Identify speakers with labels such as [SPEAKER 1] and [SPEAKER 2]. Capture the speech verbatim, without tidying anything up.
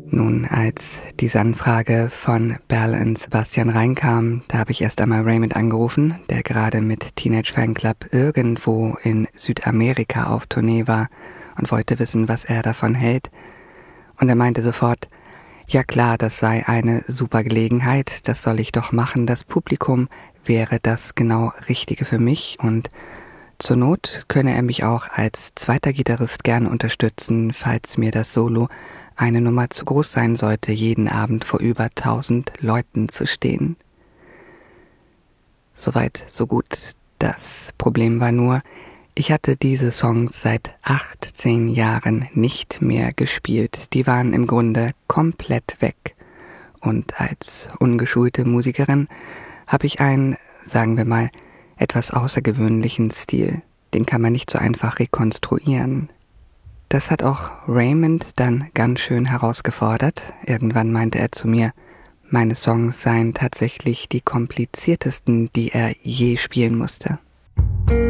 [SPEAKER 1] Nun, als diese Anfrage von Berl und Sebastian reinkam, da habe ich erst einmal Raymond angerufen, der gerade mit Teenage Fanclub irgendwo in Südamerika auf Tournee war und wollte wissen, was er davon hält. Und er meinte sofort, ja klar, das sei eine super Gelegenheit, das soll ich doch machen, das Publikum wäre das genau Richtige für mich und zur Not könne er mich auch als zweiter Gitarrist gern unterstützen, falls mir das Solo eine Nummer zu groß sein sollte, jeden Abend vor über tausend Leuten zu stehen. Soweit, so gut. Das Problem war nur, ich hatte diese Songs seit achtzehn Jahren nicht mehr gespielt. Die waren im Grunde komplett weg. Und als ungeschulte Musikerin habe ich einen, sagen wir mal, etwas außergewöhnlichen Stil. Den kann man nicht so einfach rekonstruieren. Das hat auch Raymond dann ganz schön herausgefordert. Irgendwann meinte er zu mir, meine Songs seien tatsächlich die kompliziertesten, die er je spielen musste.